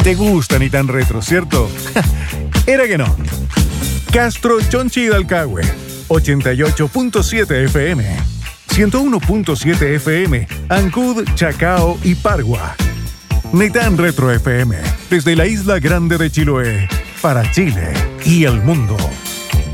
Te gusta Ni Tan Retro, ¿cierto? Era que no. Castro Chonchi Dalcahue, 88.7 FM, 101.7 FM, Ancud, Chacao y Pargua. Ni Tan Retro FM, desde la isla grande de Chiloé, para Chile y el mundo.